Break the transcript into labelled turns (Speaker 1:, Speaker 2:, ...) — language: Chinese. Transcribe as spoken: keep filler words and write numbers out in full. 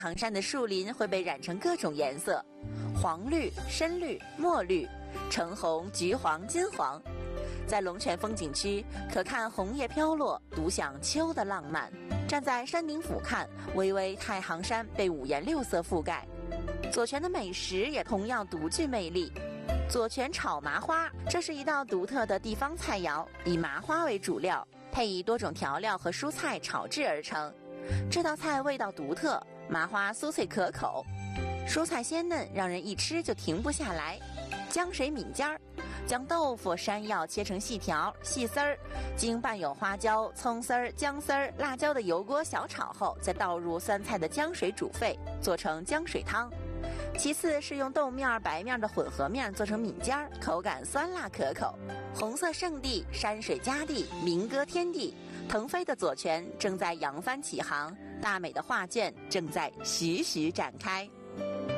Speaker 1: 杭山的树林会被染成各种颜色，黄绿、深绿、墨绿、橙红、橘黄、金黄。在龙泉风景区，可看红叶飘落，独享秋的浪漫。站在山顶俯瞰，巍巍太行山被五颜六色覆盖。左权的美食也同样独具魅力。左权炒麻花，这是一道独特的地方菜肴，以麻花为主料，配以多种调料和蔬菜炒制而成。这道菜味道独特，麻花酥脆可口，蔬菜鲜嫩，让人一吃就停不下来。浆水抿尖儿，将豆腐、山药切成细条、细丝儿，经拌有花椒、葱丝儿、姜丝儿、辣椒的油锅小炒后，再倒入酸菜的浆水煮沸，做成浆水汤。其次是用豆面、白面的混合面做成抿尖儿，口感酸辣可口。红色圣地、山水佳地、民歌天地，腾飞的左权正在扬帆起航，大美的画卷正在徐徐展开。